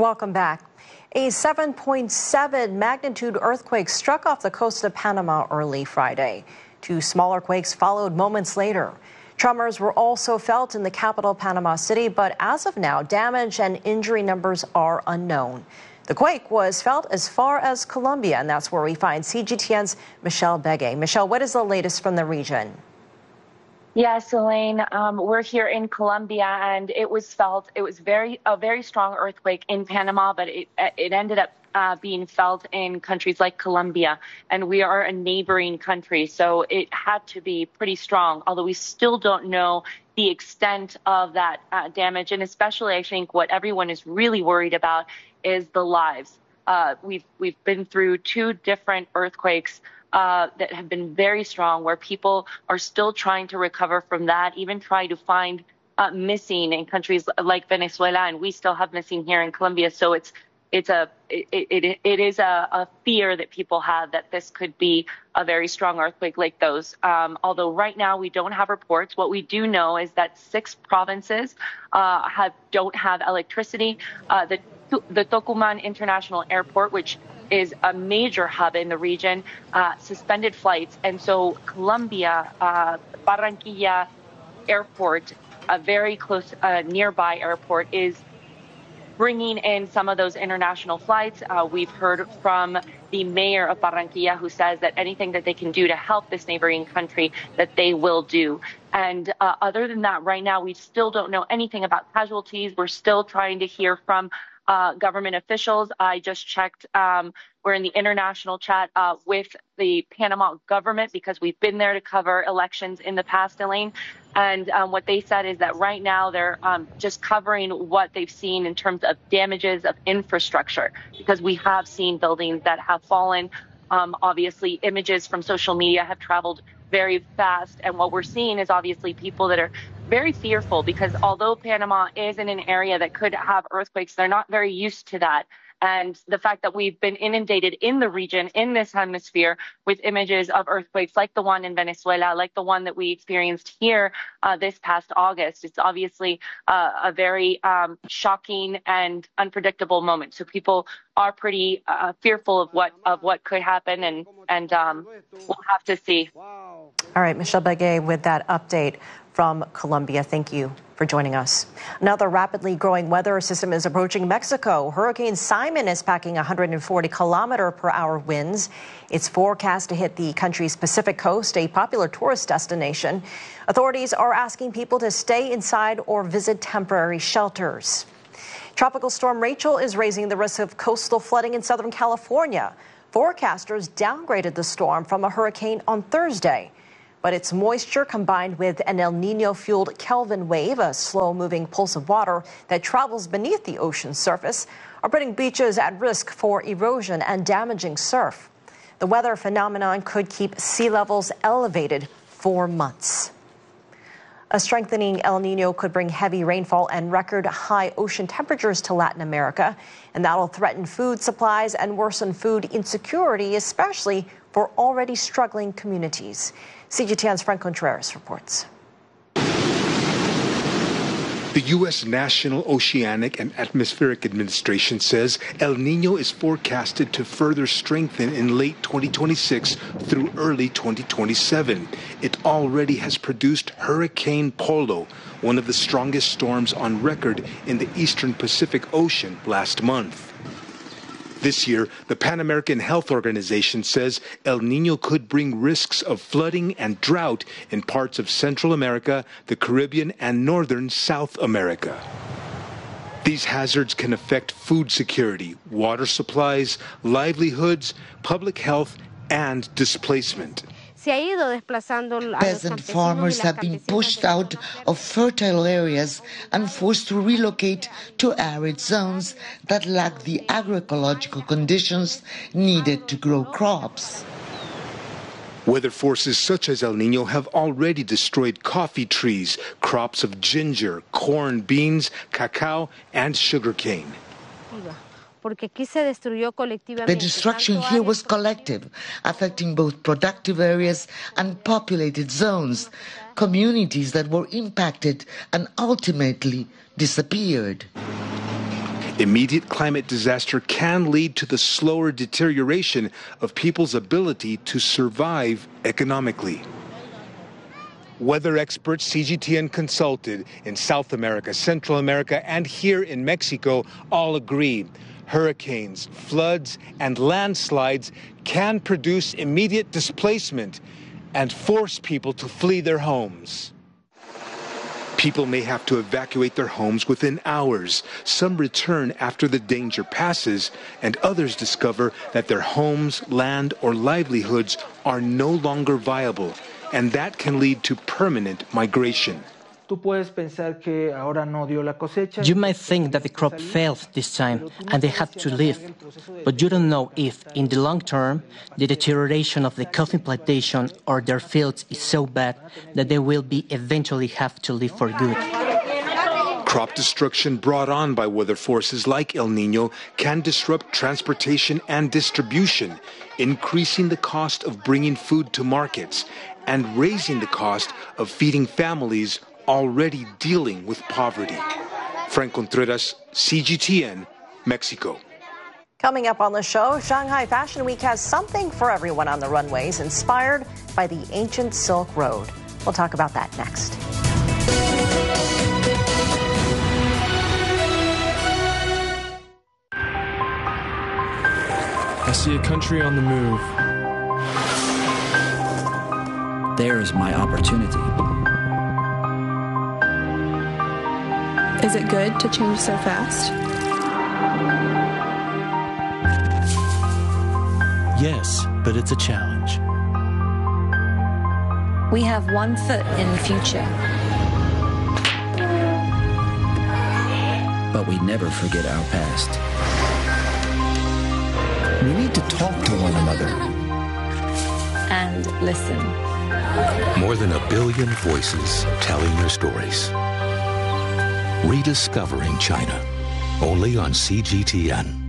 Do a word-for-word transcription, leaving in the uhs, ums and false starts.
Welcome back. A seven point seven magnitude earthquake struck off the coast of Panama early Friday. Two smaller quakes followed moments later. Tremors were also felt in the capital, Panama City, but as of now, damage and injury numbers are unknown. The quake was felt as far as Colombia, and that's where we find C G T N's Michelle Begay. Michelle, what is the latest from the region? Yes, Elaine, um, we're here in Colombia, and it was felt. It was very a very strong earthquake in Panama, but it it ended up uh, being felt in countries like Colombia, and we are a neighboring country, so it had to be pretty strong. Although we still don't know the extent of that uh, damage, and especially I think what everyone is really worried about is the lives. Uh, we've we've been through two different earthquakes Uh, that have been very strong, where people are still trying to recover from that, even trying to find uh, missing in countries like Venezuela, and we still have missing here in Colombia. So it's it's a it it, it is a, a fear that people have that this could be a very strong earthquake like those. Um, although right now we don't have reports. What we do know is that six provinces uh, have don't have electricity. Uh, the the Tocuman International Airport, which is a major hub in the region, uh, suspended flights. And so Colombia, uh, Barranquilla Airport, a very close uh, nearby airport, is bringing in some of those international flights. Uh, we've heard from the mayor of Barranquilla, who says that anything that they can do to help this neighboring country, that they will do. And uh, other than that, right now, we still don't know anything about casualties. We're still trying to hear from Uh, government officials. I just checked. Um, we're in the international chat uh, with the Panama government because we've been there to cover elections in the past, Elaine. And um, what they said is that right now they're um, just covering what they've seen in terms of damages of infrastructure, because we have seen buildings that have fallen. Um, obviously, images from social media have traveled very fast. And what we're seeing is obviously people that are very fearful, because although Panama is in an area that could have earthquakes, they're not very used to that. And the fact that we've been inundated in the region, in this hemisphere, with images of earthquakes like the one in Venezuela, like the one that we experienced here uh, this past August, it's obviously uh, a very um, shocking and unpredictable moment. So people are pretty uh, fearful of what of what could happen, and and um, we'll have to see. All right, Michelle Begay with that update from Colombia. Thank you for joining us. Another rapidly growing weather system is approaching Mexico. Hurricane Simon is packing one hundred forty kilometer per hour winds. It's forecast to hit the country's Pacific coast, a popular tourist destination. Authorities are asking people to stay inside or visit temporary shelters. Tropical storm Rachel is raising the risk of coastal flooding in Southern California. Forecasters downgraded the storm from a hurricane on Thursday. But its moisture, combined with an El Nino-fueled Kelvin wave, a slow-moving pulse of water that travels beneath the ocean's surface, are putting beaches at risk for erosion and damaging surf. The weather phenomenon could keep sea levels elevated for months. A strengthening El Nino could bring heavy rainfall and record-high ocean temperatures to Latin America, and that'll threaten food supplies and worsen food insecurity, especially for already struggling communities. C G T N's Frank Contreras reports. The U S National Oceanic and Atmospheric Administration says El Nino is forecasted to further strengthen in late twenty twenty-six through early twenty twenty-seven. It already has produced Hurricane Polo, one of the strongest storms on record in the eastern Pacific Ocean last month. This year, the Pan American Health Organization says El Nino could bring risks of flooding and drought in parts of Central America, the Caribbean, and northern South America. These hazards can affect food security, water supplies, livelihoods, public health, and displacement. Peasant farmers have been pushed out of fertile areas and forced to relocate to arid zones that lack the agroecological conditions needed to grow crops. Weather forces such as El Nino have already destroyed coffee trees, crops of ginger, corn, beans, cacao, and sugarcane. The destruction here was collective, affecting both productive areas and populated zones, communities that were impacted and ultimately disappeared. Immediate climate disaster can lead to the slower deterioration of people's ability to survive economically. Weather experts C G T N consulted in South America, Central America, and here in Mexico all agree hurricanes, floods, and landslides can produce immediate displacement and force people to flee their homes. People may have to evacuate their homes within hours. Some return after the danger passes, and others discover that their homes, land, or livelihoods are no longer viable, and that can lead to permanent migration. You might think that the crop failed this time and they have to leave, but you don't know if, in the long term, the deterioration of the coffee plantation or their fields is so bad that they will be eventually have to leave for good. Crop destruction brought on by weather forces like El Niño can disrupt transportation and distribution, increasing the cost of bringing food to markets and raising the cost of feeding families already dealing with poverty. Frank Contreras, C G T N, Mexico. Coming up on the show, Shanghai Fashion Week has something for everyone on the runways, inspired by the ancient Silk Road. We'll talk about that next. I see a country on the move. There's my opportunity. Is it good to change so fast? Yes, but it's a challenge. We have one foot in the future. But we never forget our past. We need to talk to one another. And listen. More than a billion voices telling their stories. Rediscovering China, only on C G T N.